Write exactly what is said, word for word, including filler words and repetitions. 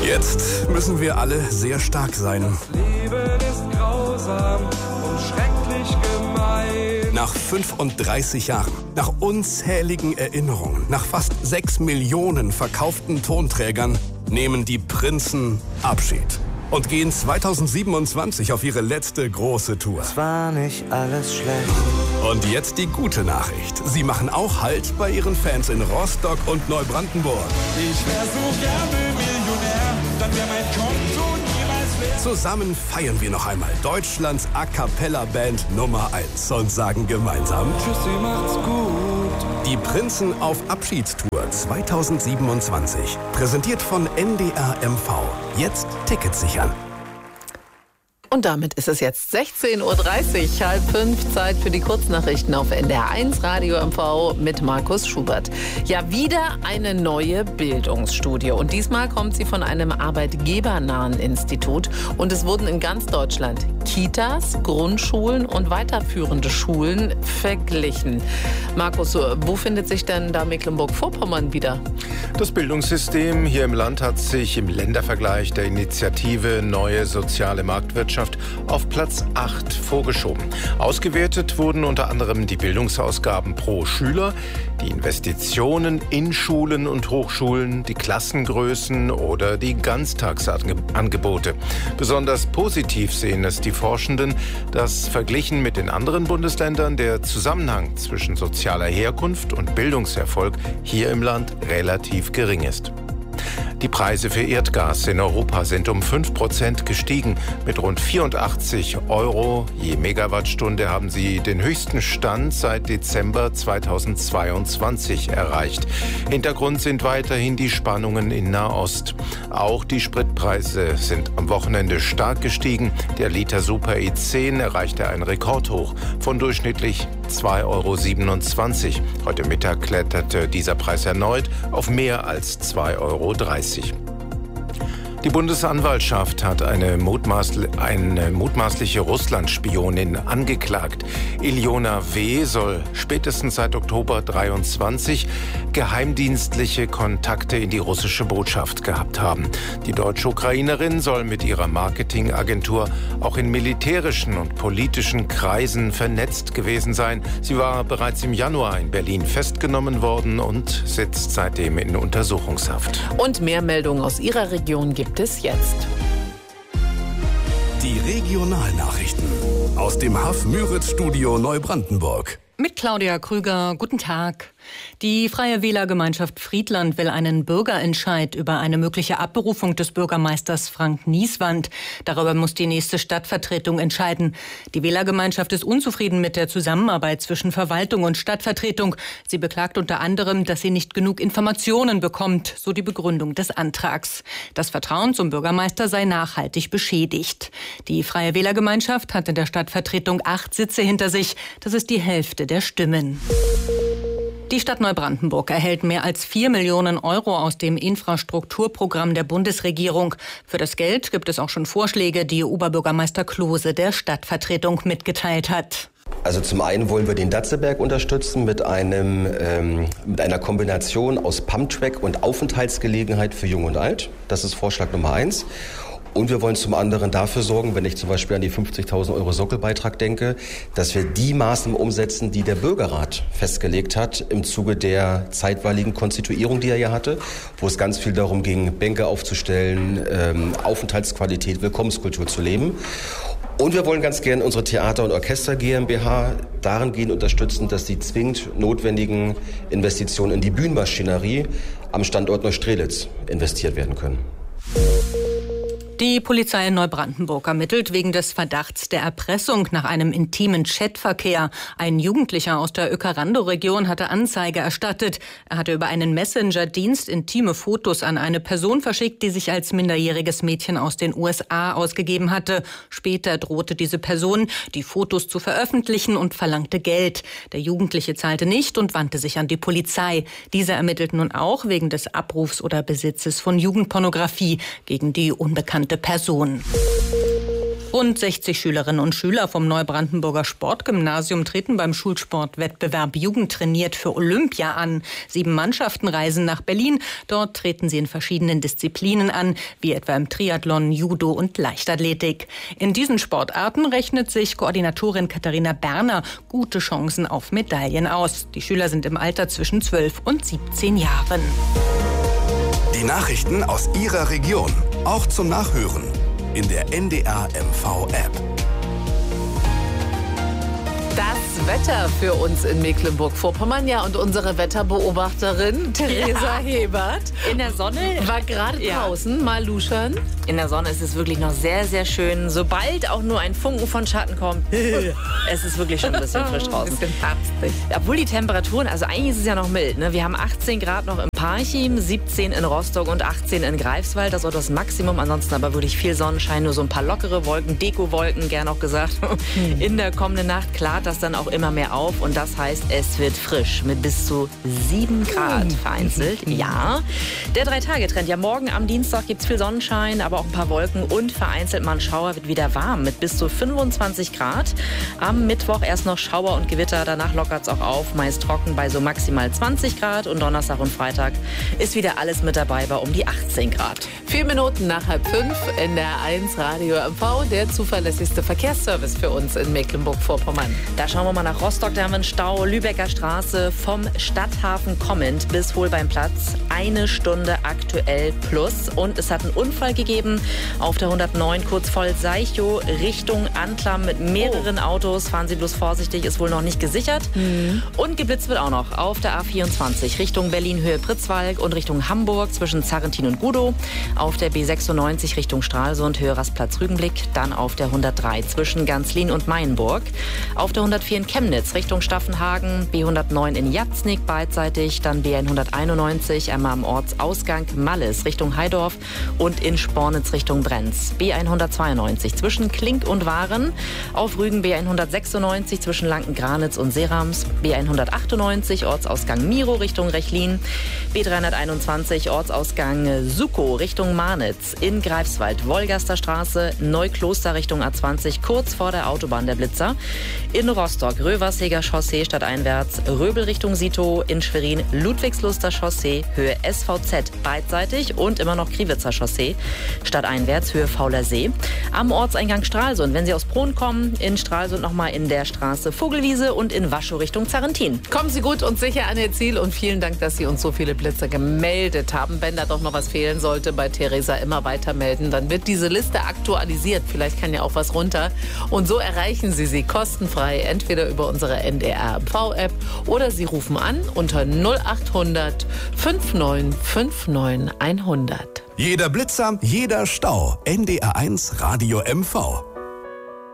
Jetzt müssen wir alle sehr stark sein. Das Leben ist grausam und schrecklich gemein. Nach fünfunddreißig Jahren, nach unzähligen Erinnerungen, nach fast sechs Millionen verkauften Tonträgern nehmen die Prinzen Abschied und gehen zweitausendsiebenundzwanzig auf ihre letzte große Tour. Es war nicht alles schlecht. Und jetzt die gute Nachricht. Sie machen auch Halt bei ihren Fans in Rostock und Neubrandenburg. Ich wär so gerne Millionär, dann wär mein Konto niemals leer. Zusammen feiern wir noch einmal Deutschlands A-Cappella-Band Nummer eins und sagen gemeinsam: Tschüssi, macht's gut. Die Prinzen auf Abschiedstour zweitausendsiebenundzwanzig. Präsentiert von N D R M V. Jetzt Tickets sichern. Und damit ist es jetzt sechzehn Uhr dreißig, halb fünf, Zeit für die Kurznachrichten auf N D R eins Radio M V mit Markus Schubert. Ja, wieder eine neue Bildungsstudie. Und diesmal kommt sie von einem arbeitgebernahen Institut. Und es wurden in ganz Deutschland Kitas, Grundschulen und weiterführende Schulen verglichen. Markus, wo findet sich denn da Mecklenburg-Vorpommern wieder? Das Bildungssystem hier im Land hat sich im Ländervergleich der Initiative Neue Soziale Marktwirtschaft auf Platz acht vorgeschoben. Ausgewertet wurden unter anderem die Bildungsausgaben pro Schüler, die Investitionen in Schulen und Hochschulen, die Klassengrößen oder die Ganztagsangebote. Besonders positiv sehen es die Forschenden, dass verglichen mit den anderen Bundesländern der Zusammenhang zwischen sozialer Herkunft und Bildungserfolg hier im Land relativ gering ist. Die Preise für Erdgas in Europa sind um fünf Prozent gestiegen. Mit rund vierundachtzig Euro je Megawattstunde haben sie den höchsten Stand seit Dezember zweitausendzweiundzwanzig erreicht. Hintergrund sind weiterhin die Spannungen in Nahost. Auch die Spritpreise sind am Wochenende stark gestiegen. Der Liter Super E zehn erreichte ein Rekordhoch von durchschnittlich zwei Euro siebenundzwanzig. Heute Mittag kletterte dieser Preis erneut auf mehr als zwei Euro dreißig. Die Bundesanwaltschaft hat eine, mutmaßli- eine mutmaßliche Russland-Spionin angeklagt. Iljona W. soll spätestens seit Oktober dreiundzwanzig geheimdienstliche Kontakte in die russische Botschaft gehabt haben. Die deutsche Ukrainerin soll mit ihrer Marketingagentur auch in militärischen und politischen Kreisen vernetzt gewesen sein. Sie war bereits im Januar in Berlin festgenommen worden und sitzt seitdem in Untersuchungshaft. Und mehr Meldungen aus Ihrer Region gibt es jetzt. Die Regionalnachrichten aus dem Haff-Müritz-Studio Neubrandenburg. Mit Claudia Krüger, guten Tag. Die Freie Wählergemeinschaft Friedland will einen Bürgerentscheid über eine mögliche Abberufung des Bürgermeisters Frank Nieswand. Darüber muss die nächste Stadtvertretung entscheiden. Die Wählergemeinschaft ist unzufrieden mit der Zusammenarbeit zwischen Verwaltung und Stadtvertretung. Sie beklagt unter anderem, dass sie nicht genug Informationen bekommt, so die Begründung des Antrags. Das Vertrauen zum Bürgermeister sei nachhaltig beschädigt. Die Freie Wählergemeinschaft hat in der Stadtvertretung acht Sitze hinter sich. Das ist die Hälfte der Stimmen. Die Stadt Neubrandenburg erhält mehr als vier Millionen Euro aus dem Infrastrukturprogramm der Bundesregierung. Für das Geld gibt es auch schon Vorschläge, die Oberbürgermeister Klose der Stadtvertretung mitgeteilt hat. Also zum einen wollen wir den Datzeberg unterstützen mit einem ähm, mit einer Kombination aus Pumptrack und Aufenthaltsgelegenheit für Jung und Alt. Das ist Vorschlag Nummer eins. Und wir wollen zum anderen dafür sorgen, wenn ich zum Beispiel an die fünfzigtausend Euro Sockelbeitrag denke, dass wir die Maßnahmen umsetzen, die der Bürgerrat festgelegt hat im Zuge der zeitweiligen Konstituierung, die er ja hatte, wo es ganz viel darum ging, Bänke aufzustellen, ähm, Aufenthaltsqualität, Willkommenskultur zu leben. Und wir wollen ganz gern unsere Theater- und Orchester GmbH dahingehend unterstützen, dass die zwingend notwendigen Investitionen in die Bühnenmaschinerie am Standort Neustrelitz investiert werden können. Die Polizei in Neubrandenburg ermittelt wegen des Verdachts der Erpressung nach einem intimen Chatverkehr. Ein Jugendlicher aus der Öckerando-Region hatte Anzeige erstattet. Er hatte über einen Messenger-Dienst intime Fotos an eine Person verschickt, die sich als minderjähriges Mädchen aus den U S A ausgegeben hatte. Später drohte diese Person, die Fotos zu veröffentlichen und verlangte Geld. Der Jugendliche zahlte nicht und wandte sich an die Polizei. Diese ermittelt nun auch wegen des Abrufs oder Besitzes von Jugendpornografie gegen die unbekannte Person. Rund sechzig Schülerinnen und Schüler vom Neubrandenburger Sportgymnasium treten beim Schulsportwettbewerb Jugend trainiert für Olympia an. Sieben Mannschaften reisen nach Berlin. Dort treten sie in verschiedenen Disziplinen an, wie etwa im Triathlon, Judo und Leichtathletik. In diesen Sportarten rechnet sich Koordinatorin Katharina Berner gute Chancen auf Medaillen aus. Die Schüler sind im Alter zwischen zwölf und siebzehn Jahren. Die Nachrichten aus Ihrer Region, auch zum Nachhören in der N D R M V-App. Das Wetter für uns in Mecklenburg-Vorpommern, ja, und unsere Wetterbeobachterin Theresa ja. Hebert in der Sonne war gerade draußen, ja. mal luschern. In der Sonne ist es wirklich noch sehr, sehr schön. Sobald auch nur ein Funken von Schatten kommt, es ist wirklich schon ein bisschen frisch draußen. Ein bisschen herbstig. Obwohl die Temperaturen, also eigentlich ist es ja noch mild, ne? Wir haben achtzehn Grad noch im Parchim, siebzehn in Rostock und achtzehn in Greifswald. Das ist auch das Maximum. Ansonsten aber wirklich viel Sonnenschein, nur so ein paar lockere Wolken, Deko-Wolken, gern auch gesagt. Hm. In der kommenden Nacht klart das dann auch immer mehr auf und das heißt, es wird frisch mit bis zu sieben Grad vereinzelt. Ja, der Drei-Tage-Trend. Ja, morgen am Dienstag gibt es viel Sonnenschein, aber auch ein paar Wolken und vereinzelt mal ein Schauer, wird wieder warm mit bis zu fünfundzwanzig Grad. Am Mittwoch erst noch Schauer und Gewitter, danach lockert es auch auf, meist trocken bei so maximal zwanzig Grad und Donnerstag und Freitag ist wieder alles mit dabei bei um die achtzehn Grad. Vier Minuten nach halb fünf in der eins Radio M V, der zuverlässigste Verkehrsservice für uns in Mecklenburg-Vorpommern. Da schauen wir mal nach Rostock, da haben wir einen Stau, Lübecker Straße vom Stadthafen kommend bis Holbeinplatz. Eine Stunde aktuell plus und es hat einen Unfall gegeben auf der hundertneun kurz vor Seichow Richtung Anklam mit mehreren oh. Autos. Fahren Sie bloß vorsichtig, ist wohl noch nicht gesichert. Mhm. Und geblitzt wird auch noch auf der A vierundzwanzig Richtung Berlin-Höhe Pritzwalk und Richtung Hamburg zwischen Zarrentin und Gudow. Auf der B sechsundneunzig Richtung Stralsund, Höhe Rastplatz Rügenblick. Dann auf der hundertdrei zwischen Ganzlin und Mainburg. Auf der hundertvier in Chemnitz Richtung Staffenhagen, B hundertneun in Jatznik beidseitig, dann B hunderteinundneunzig einmal am Ortsausgang Malles Richtung Heidorf und in Spornitz Richtung Brenz. B hundertzweiundneunzig zwischen Klink und Waren, auf Rügen B hundertsechsundneunzig zwischen Lanken-Granitz und Serams, B hundertachtundneunzig Ortsausgang Miro Richtung Rechlin, B dreihunderteinundzwanzig Ortsausgang Sukow Richtung Marnitz, in Greifswald Wolgaster Straße, Neukloster Richtung A zwanzig kurz vor der Autobahn der Blitzer, in Rostock Röversheger Chaussee stadteinwärts, Röbel Richtung Sito, in Schwerin Ludwigsluster Chaussee, Höhe S V Z beidseitig und immer noch Kriwitzer Chaussee, stadteinwärts, Höhe Fauler See. Am Ortseingang Stralsund, wenn Sie aus Bron kommen, in Stralsund nochmal in der Straße Vogelwiese und in Waschow Richtung Zarrentin. Kommen Sie gut und sicher an Ihr Ziel und vielen Dank, dass Sie uns so viele Blitzer gemeldet haben. Wenn da doch noch was fehlen sollte, bei Theresa immer weiter melden, dann wird diese Liste aktualisiert. Vielleicht kann ja auch was runter. Und so erreichen Sie sie kostenfrei, entweder über unsere N D R M V-App oder Sie rufen an unter null acht hundert neunundfünfzig neunundfünfzig hundert. Jeder Blitzer, jeder Stau. N D R eins Radio M V.